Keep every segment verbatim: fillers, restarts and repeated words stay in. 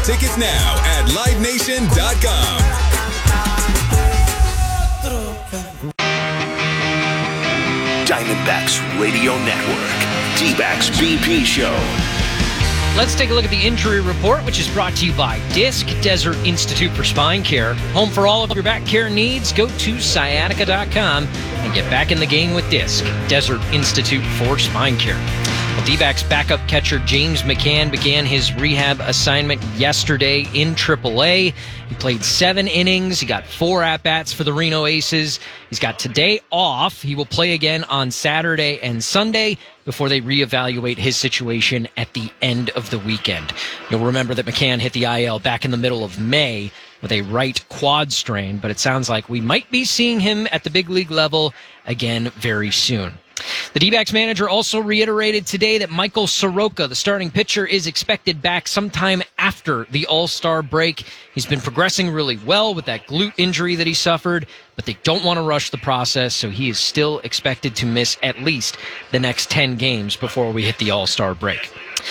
tickets now at live nation dot com. Diamondbacks Radio Network. D-Backs B P Show. Let's take a look at the injury report, which is brought to you by Disc Desert Institute for Spine Care. Home for all of your back care needs. Go to sciatica dot com and get back in the game with Disc Desert Institute for Spine Care. Well, D-backs backup catcher James McCann began his rehab assignment yesterday in triple A. He played seven innings. He got four at-bats for the Reno Aces. He's got today off. He will play again on Saturday and Sunday before they reevaluate his situation at the end of the weekend. You'll remember that McCann hit the I L back in the middle of May with a right quad strain, but it sounds like we might be seeing him at the big league level again very soon. The D-backs manager also reiterated today that Michael Soroka, the starting pitcher, is expected back sometime after the All-Star break. He's been progressing really well with that glute injury that he suffered, but they don't want to rush the process, so he is still expected to miss at least the next ten games before we hit the All-Star break.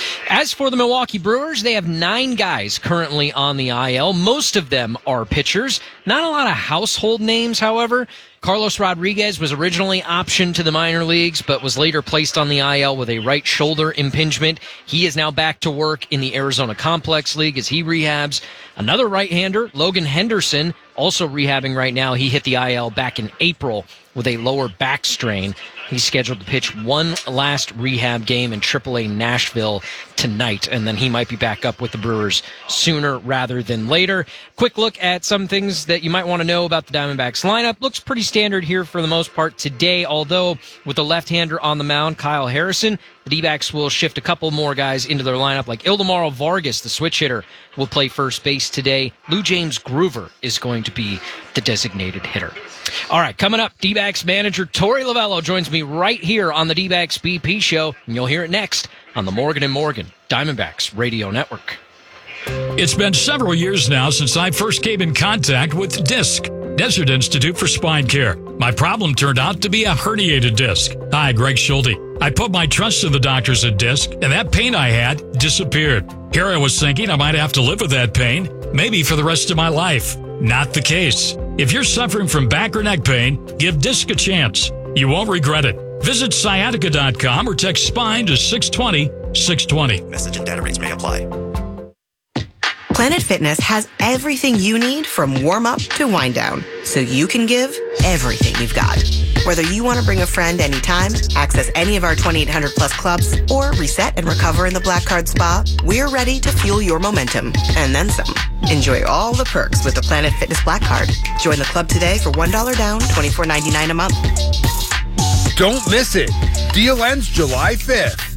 As for the Milwaukee Brewers, they have nine guys currently on the I L. Most of them are pitchers. Not a lot of household names, however. Carlos Rodriguez was originally optioned to the minor leagues, but was later placed on the I L with a right shoulder impingement. He is now back to work in the Arizona Complex League as he rehabs. Another right-hander, Logan Henderson, also rehabbing right now. He hit the I L back in April with a lower back strain. He's scheduled to pitch one last rehab game in triple A Nashville tonight, and then he might be back up with the Brewers sooner rather than later. Quick look at some things that you might want to know about the Diamondbacks lineup. Looks pretty standard here for the most part today, although with the left-hander on the mound, Kyle Harrison, the D-backs will shift a couple more guys into their lineup, like Ildemaro Vargas, the switch hitter, will play first base today. Lou James Groover is going to be the designated hitter. All right, coming up, D-backs manager Torey Lovullo joins me right here on the D-backs B P Show, and you'll hear it next on the Morgan and Morgan Diamondbacks Radio Network. It's been several years now since I first came in contact with DISC, Desert Institute for Spine Care. My problem turned out to be a herniated disc. Hi, Greg Schulte. I put my trust in the doctors at DISC, and that pain I had disappeared. Here I was thinking I might have to live with that pain, maybe for the rest of my life. Not the case. If you're suffering from back or neck pain, give DISC a chance. You won't regret it. Visit sciatica dot com or text SPINE to six twenty, six twenty. Message and data rates may apply. Planet Fitness has everything you need from warm-up to wind-down, so you can give everything you've got. Whether you want to bring a friend anytime, access any of our twenty-eight hundred plus clubs, or reset and recover in the Black Card Spa, we're ready to fuel your momentum, and then some. Enjoy all the perks with the Planet Fitness Black Card. Join the club today for one dollar down, twenty-four ninety-nine a month. Don't miss it. Deal ends July fifth.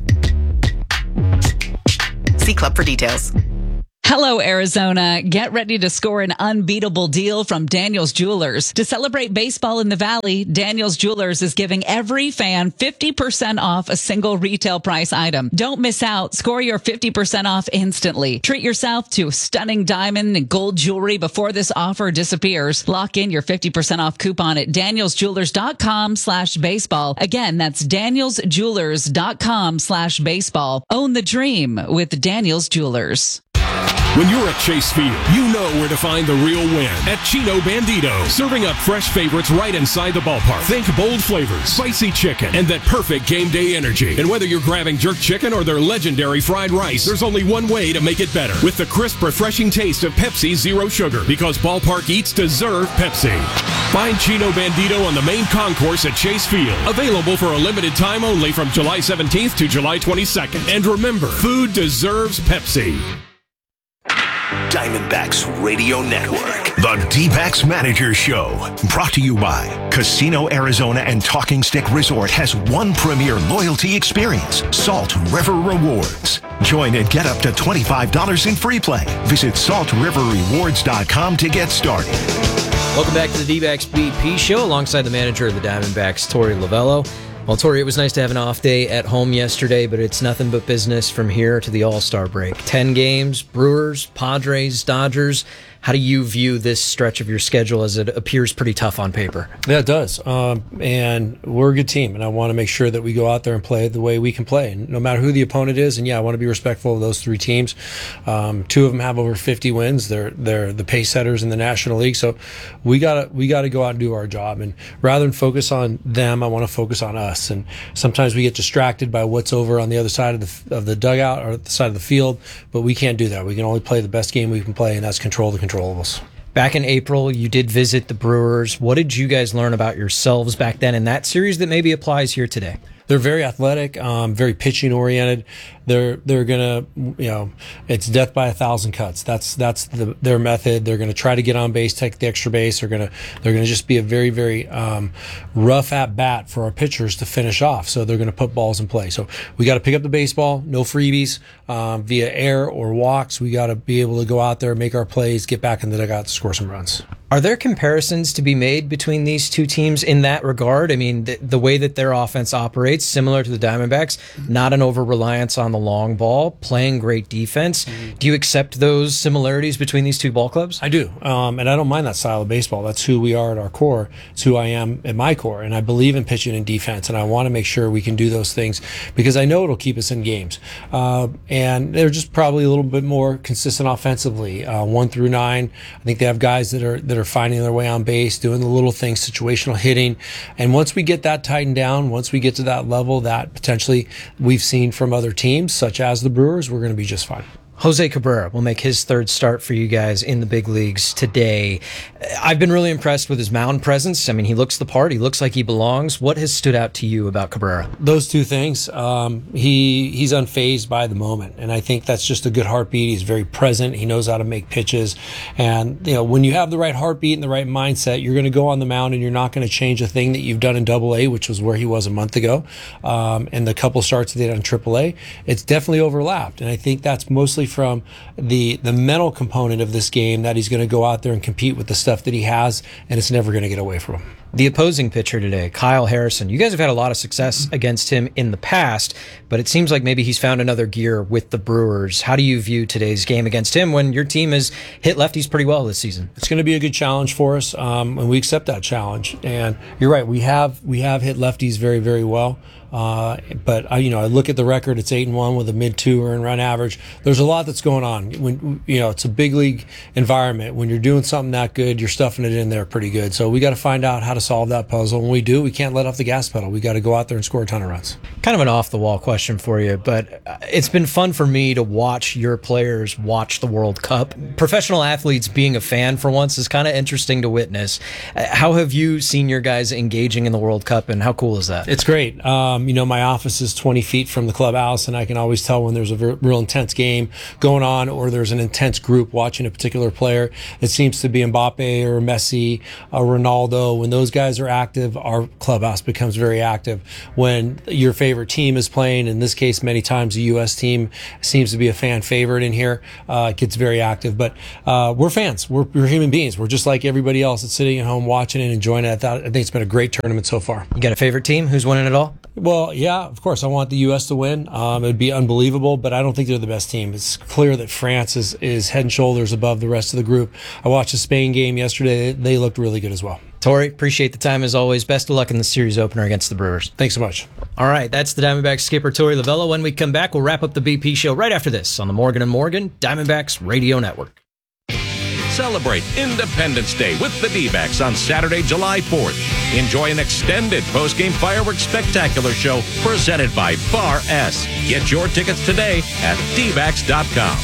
See club for details. Hello, Arizona. Get ready to score an unbeatable deal from Daniels Jewelers. To celebrate baseball in the Valley, Daniels Jewelers is giving every fan fifty percent off a single retail price item. Don't miss out. Score your fifty percent off instantly. Treat yourself to stunning diamond and gold jewelry before this offer disappears. Lock in your fifty percent off coupon at daniels jewelers dot com slash baseball. Again, that's daniels jewelers dot com slash baseball. Own the dream with Daniels Jewelers. When you're at Chase Field, you know where to find the real win. At Chino Bandito, serving up fresh favorites right inside the ballpark. Think bold flavors, spicy chicken, and that perfect game day energy. And whether you're grabbing jerk chicken or their legendary fried rice, there's only one way to make it better. With the crisp, refreshing taste of Pepsi Zero Sugar. Because ballpark eats deserve Pepsi. Find Chino Bandito on the main concourse at Chase Field. Available for a limited time only from July seventeenth to July twenty-second. And remember, food deserves Pepsi. Diamondbacks Radio Network. The D-backs Manager Show. Brought to you by Casino Arizona and Talking Stick Resort has one premier loyalty experience, Salt River Rewards. Join and get up to twenty-five dollars in free play. Visit salt river rewards dot com to get started. Welcome back to the D-backs B P Show alongside the manager of the Diamondbacks, Torey Lovullo. Well, Torey, it was nice to have an off day at home yesterday, but it's nothing but business from here to the All-Star break. Ten games, Brewers, Padres, Dodgers. How do you view this stretch of your schedule as it appears pretty tough on paper? Yeah, it does. Um, and we're a good team, and I want to make sure that we go out there and play the way we can play, and no matter who the opponent is. And yeah, I want to be respectful of those three teams. Um, two of them have over fifty wins. They're they're the pace setters in the National League. So we gotta we gotta go out and do our job. And rather than focus on them, I want to focus on us. And sometimes we get distracted by what's over on the other side of the of the dugout or the side of the field, but we can't do that. We can only play the best game we can play, and that's control the controllables. Back in April, you did visit the Brewers. What did you guys learn about yourselves back then in that series that maybe applies here today? They're very athletic, um, very pitching oriented. They're they're gonna, you know, it's death by a thousand cuts. That's that's the, their method. They're gonna try to get on base, take the extra base. They're gonna they're gonna just be a very very um, rough at bat for our pitchers to finish off. So they're gonna put balls in play. So we got to pick up the baseball, no freebies um, via air or walks. We got to be able to go out there, make our plays, get back in the dugout, score some runs. Are there comparisons to be made between these two teams in that regard? I mean, the, the way that their offense operates, similar to the Diamondbacks, not an over-reliance on the long ball, playing great defense. Do you accept those similarities between these two ball clubs? I do, um, and I don't mind that style of baseball. That's who we are at our core. It's who I am at my core, and I believe in pitching and defense, and I want to make sure we can do those things because I know it'll keep us in games. Uh, and they're just probably a little bit more consistent offensively, uh, one through nine. I think they have guys that are that are finding their way on base, doing the little things, situational hitting. And once we get that tightened down, once we get to that level that potentially we've seen from other teams, such as the Brewers, we're going to be just fine. Jose Cabrera will make his third start for you guys in the big leagues today. I've been really impressed with his mound presence. I mean, he looks the part. He looks like he belongs. What has stood out to you about Cabrera? Those two things. Um, he he's unfazed by the moment, and I think that's just a good heartbeat. He's very present. He knows how to make pitches, and you know when you have the right heartbeat and the right mindset, you're going to go on the mound and you're not going to change a thing that you've done in Double A, which was where he was a month ago, um, and the couple starts they did on Triple A. It's definitely overlapped, and I think that's mostly from the the mental component of this game, that he's going to go out there and compete with the stuff that he has, and it's never going to get away from him. The opposing pitcher today, Kyle Harrison, you guys have had a lot of success against him in the past, but it seems like maybe he's found another gear with the Brewers. How do you view today's game against him when your team has hit lefties pretty well this season? It's going to be a good challenge for us, um, and we accept that challenge. And you're right, we have we have hit lefties very, very well. Uh, but I, you know, I look at the record. It's eight and one with a mid two earned run average. There's a lot that's going on. When you know, it's a big league environment. When you're doing something that good, you're stuffing it in there pretty good. So we got to find out how to solve that puzzle. When we do, we can't let off the gas pedal. We got to go out there and score a ton of runs. Kind of an off the wall question for you, but it's been fun for me to watch your players watch the World Cup. Professional athletes being a fan for once is kind of interesting to witness. How have you seen your guys engaging in the World Cup, and how cool is that? It's great. Um, you know, my office is twenty feet from the clubhouse, and I can always tell when there's a ver- real intense game going on or there's an intense group watching a particular player. It seems to be Mbappe or Messi or Ronaldo. When those guys are active, our clubhouse becomes very active. When your favorite team is playing, in this case, many times the U S team seems to be a fan favorite in here, uh, it gets very active. But uh, we're fans. We're, we're human beings. We're just like everybody else that's sitting at home watching and enjoying it. I, thought, I think it's been a great tournament so far. You got a favorite team? Who's winning it all? Well, yeah, of course. I want the U S to win. Um, it'd be unbelievable, but I don't think they're the best team. It's clear that France is, is head and shoulders above the rest of the group. I watched the Spain game yesterday. They looked really good as well. Tori, appreciate the time as always. Best of luck in the series opener against the Brewers. Thanks so much. All right, that's the Diamondbacks skipper, Tori Lavello. When we come back, we'll wrap up the B P show right after this on the Morgan and Morgan Diamondbacks Radio Network. Celebrate Independence Day with the D-backs on Saturday, July fourth. Enjoy an extended post-game fireworks spectacular show presented by Bar S. Get your tickets today at D backs dot com.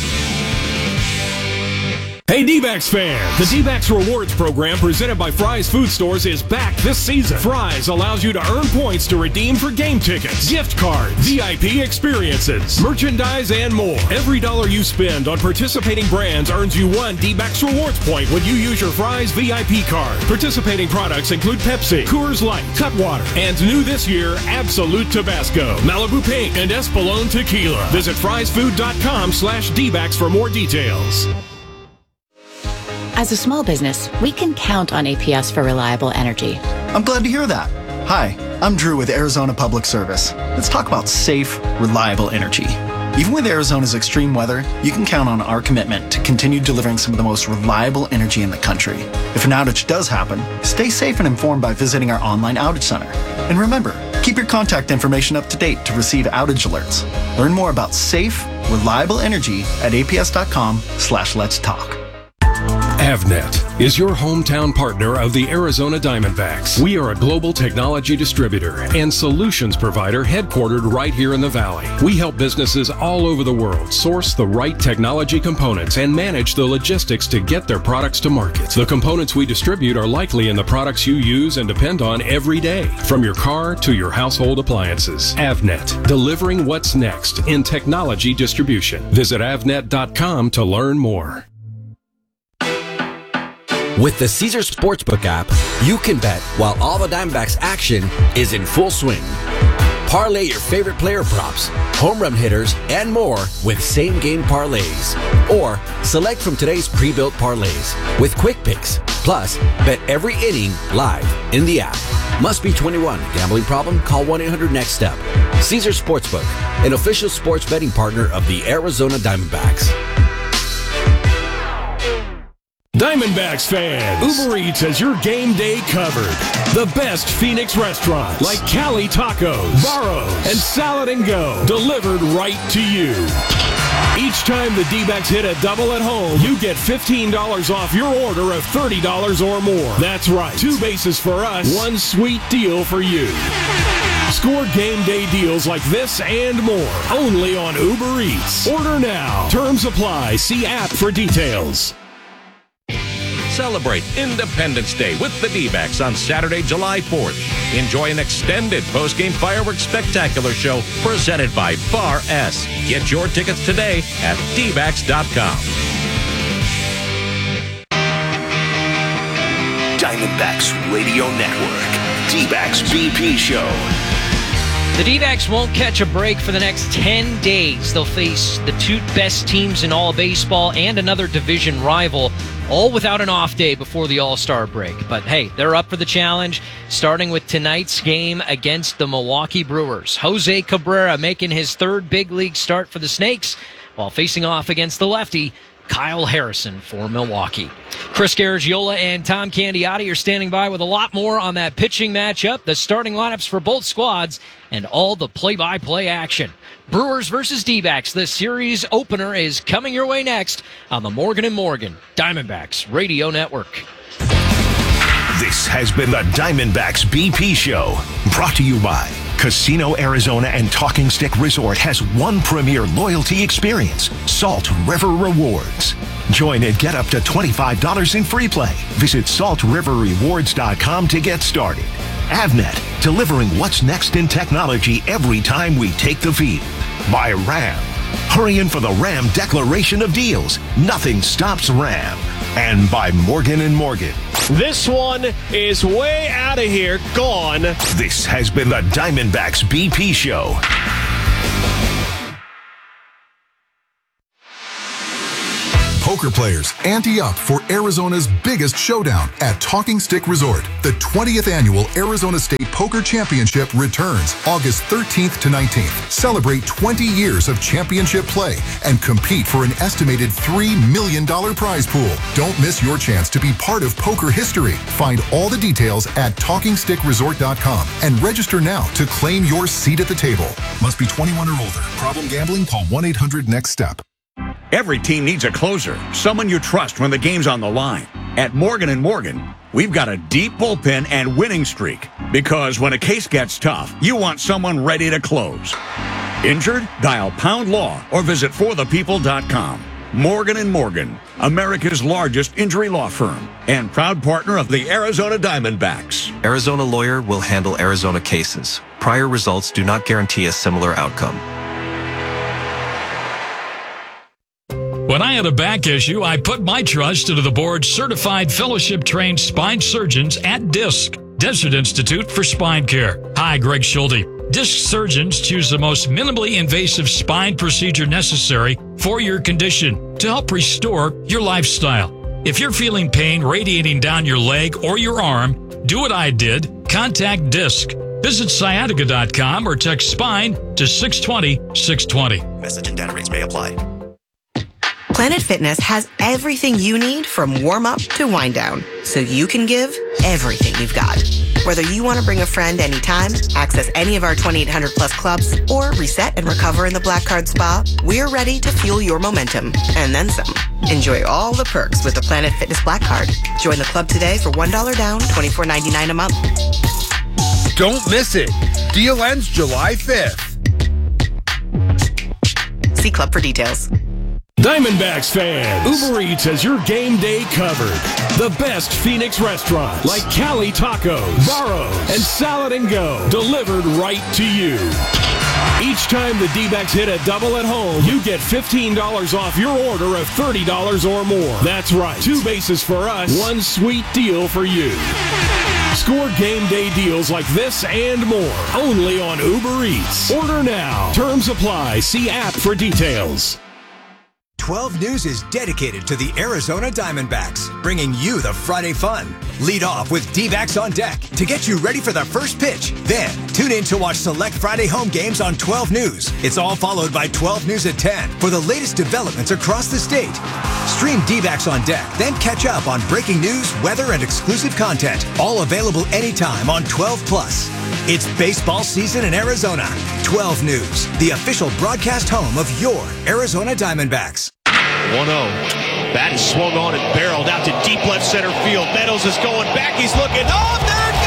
Hey D-backs fans, the D-backs Rewards program presented by Fry's Food Stores is back this season. Fry's allows you to earn points to redeem for game tickets, gift cards, V I P experiences, merchandise, and more. Every dollar you spend on participating brands earns you one D-backs Rewards point when you use your Fry's V I P card. Participating products include Pepsi, Coors Light, Cutwater, and new this year, Absolute Tabasco, Malibu Pink, and Espolón Tequila. Visit fries food dot com slash D-backs for more details. As a small business, we can count on A P S for reliable energy. I'm glad to hear that. Hi, I'm Drew with Arizona Public Service. Let's talk about safe, reliable energy. Even with Arizona's extreme weather, you can count on our commitment to continue delivering some of the most reliable energy in the country. If an outage does happen, stay safe and informed by visiting our online outage center. And remember, keep your contact information up to date to receive outage alerts. Learn more about safe, reliable energy at aps.com slash let's talk. Avnet is your hometown partner of the Arizona Diamondbacks. We are a global technology distributor and solutions provider headquartered right here in the Valley. We help businesses all over the world source the right technology components and manage the logistics to get their products to market. The components we distribute are likely in the products you use and depend on every day, from your car to your household appliances. Avnet, delivering what's next in technology distribution. Visit avnet dot com to learn more. With the Caesars Sportsbook app, you can bet while all the Diamondbacks action is in full swing. Parlay your favorite player props, home run hitters, and more with same-game parlays. Or select from today's pre-built parlays with quick picks. Plus, bet every inning live in the app. Must be twenty-one. Gambling problem? Call one eight hundred next step. Caesars Sportsbook, an official sports betting partner of the Arizona Diamondbacks. Diamondbacks fans, Uber Eats has your game day covered. The best Phoenix restaurants like Cali Tacos, Barro's, and Salad and Go delivered right to you. Each time the D-backs hit a double at home, you get fifteen dollars off your order of thirty dollars or more. That's right, two bases for us, one sweet deal for you. Score game day deals like this and more only on Uber Eats. Order now. Terms apply. See app for details. Celebrate Independence Day with the D-backs on Saturday, July fourth. Enjoy an extended post-game fireworks spectacular show presented by Bar S. Get your tickets today at d backs dot com. Diamondbacks Radio Network. D-backs B P Show. The D-backs won't catch a break for the next ten days. They'll face the two best teams in all of baseball and another division rival, all without an off day before the All-Star break. But hey, they're up for the challenge, starting with tonight's game against the Milwaukee Brewers. Jose Cabrera making his third big league start for the Snakes, while facing off against the lefty, Kyle Harrison for Milwaukee. Chris Garagiola and Tom Candiotti are standing by with a lot more on that pitching matchup, the starting lineups for both squads, and all the play-by-play action. Brewers versus D-backs. The series opener is coming your way next on the Morgan and Morgan Diamondbacks Radio Network. This has been the Diamondbacks B P Show, brought to you by Casino Arizona and Talking Stick Resort has one premier loyalty experience, Salt River Rewards. Join and get up to twenty-five dollars in free play. Visit salt river rewards dot com to get started. Avnet, delivering what's next in technology every time we take the field. By Ram. Hurry in for the Ram Declaration of Deals. Nothing stops Ram. And by Morgan and Morgan. This one is way out of here. Gone. This has been the Diamondbacks B P Show. Poker players, ante up for Arizona's biggest showdown at Talking Stick Resort. The twentieth annual Arizona State Poker Championship returns August thirteenth to nineteenth. Celebrate twenty years of championship play and compete for an estimated three million dollars prize pool. Don't miss your chance to be part of poker history. Find all the details at talking stick resort dot com and register now to claim your seat at the table. Must be twenty-one or older. Problem gambling? Call one eight hundred next step. Every team needs a closer, someone you trust when the game's on the line. At Morgan and Morgan, we've got a deep bullpen and winning streak. Because when a case gets tough, you want someone ready to close. Injured? Dial Pound Law or visit for the people dot com. Morgan and Morgan, America's largest injury law firm and proud partner of the Arizona Diamondbacks. Arizona Lawyer will handle Arizona cases. Prior results do not guarantee a similar outcome. When I had a back issue, I put my trust into the board's certified fellowship-trained spine surgeons at DISC, Desert Institute for Spine Care. Hi, Greg Schulte. DISC surgeons choose the most minimally invasive spine procedure necessary for your condition to help restore your lifestyle. If you're feeling pain radiating down your leg or your arm, do what I did. Contact DISC. Visit sciatica dot com or text SPINE to six twenty, six twenty. Message and data rates may apply. Planet Fitness has everything you need from warm-up to wind-down, so you can give everything you've got. Whether you want to bring a friend anytime, access any of our twenty-eight hundred plus clubs, or reset and recover in the Black Card Spa, we're ready to fuel your momentum, and then some. Enjoy all the perks with the Planet Fitness Black Card. Join the club today for one dollar down, twenty-four ninety-nine a month. Don't miss it. Deal ends July fifth. See club for details. Diamondbacks fans, Uber Eats has your game day covered. The best Phoenix restaurants like Cali Tacos, Barro's, and Salad and Go delivered right to you. Each time the D-backs hit a double at home, you get fifteen dollars off your order of thirty dollars or more. That's right. Two bases for us, one sweet deal for you. Score game day deals like this and more only on Uber Eats. Order now. Terms apply. See app for details. twelve News is dedicated to the Arizona Diamondbacks, bringing you the Friday fun. Lead off with D-backs on deck to get you ready for the first pitch. Then, tune in to watch select Friday home games on twelve News. It's all followed by twelve News at ten for the latest developments across the state. Stream D-backs on deck, then catch up on breaking news, weather, and exclusive content. All available anytime on twelve plus. It's baseball season in Arizona. twelve News, the official broadcast home of your Arizona Diamondbacks. one oh. Bat is swung on and barreled out to deep left center field. Meadows is going back. He's looking. Oh, there it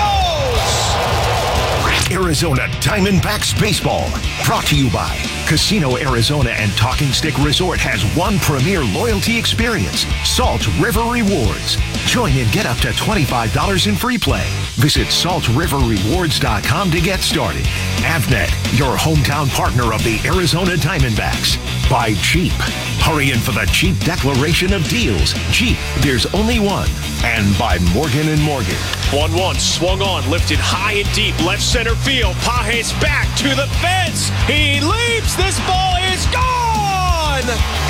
goes! Arizona Diamondbacks Baseball. Brought to you by Casino Arizona and Talking Stick Resort has one premier loyalty experience, Salt River Rewards. Join and get up to twenty-five dollars in free play. Visit salt river rewards dot com to get started. Avnet, your hometown partner of the Arizona Diamondbacks. By Jeep. Hurry in for the Jeep declaration of deals. Jeep, there's only one. And by Morgan and Morgan. one one, swung on, lifted high and deep, left center field. Page's back to the fence. He leaps. This ball is gone.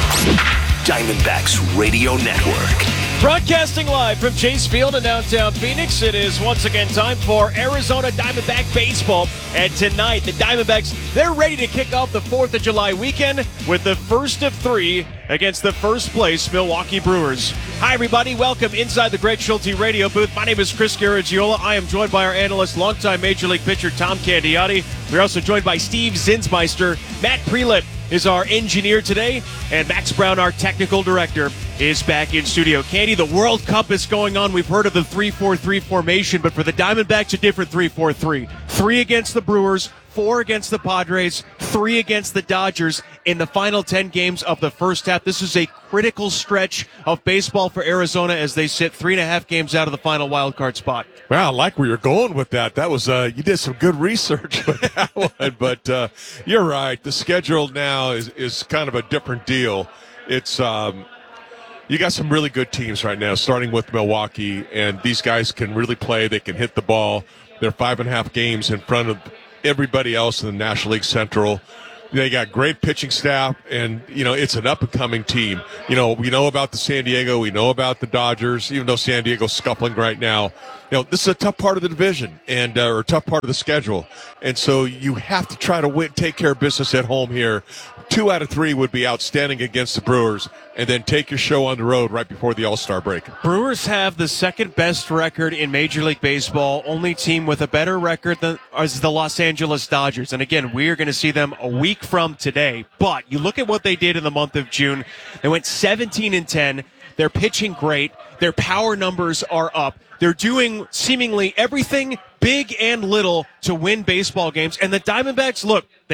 Diamondbacks Radio Network. Broadcasting live from Chase Field in downtown Phoenix, it is once again time for Arizona Diamondback baseball. And tonight, the Diamondbacks, they're ready to kick off the fourth of July weekend with the first of three against the first place Milwaukee Brewers. Hi, everybody. Welcome inside the Greg Schulte radio booth. My name is Chris Garagiola. I am joined by our analyst, longtime Major League pitcher Tom Candiotti. We're also joined by Steve Zinsmeister. Matt Prelip is our engineer today, and Max Brown, our technical director, is back in studio. Candy, the World Cup is going on. We've heard of the three four three formation, but for the Diamondbacks, a different three four three. Three against the Brewers, four against the Padres, three against the Dodgers in the final ten games of the first half. This is a critical stretch of baseball for Arizona as they sit three and a half games out of the final wild card spot. Well, I like where you're going with that. That was uh, you did some good research with that one, but uh, you're right. The schedule now is is kind of a different deal. It's um, you got some really good teams right now, starting with Milwaukee, and these guys can really play. They can hit the ball. They're five and a half games in front of everybody else in the National League Central. They got great pitching staff, and, you know, it's an up-and-coming team. You know, we know about the San Diego. We know about the Dodgers, even though San Diego's scuffling right now. You know, this is a tough part of the division and uh, or a tough part of the schedule. And so you have to try to win, take care of business at home here. Two out of three would be outstanding against the Brewers, and then take your show on the road right before the All-Star break. Brewers have the second best record in Major League Baseball. Only team with a better record than is the Los Angeles Dodgers. And again, we're going to see them a week from today. But you look at what they did in the month of June. They went seventeen and ten. They're pitching great. Their power numbers are up. They're doing seemingly everything, big and little, to win baseball games. And the Diamondbacks, look,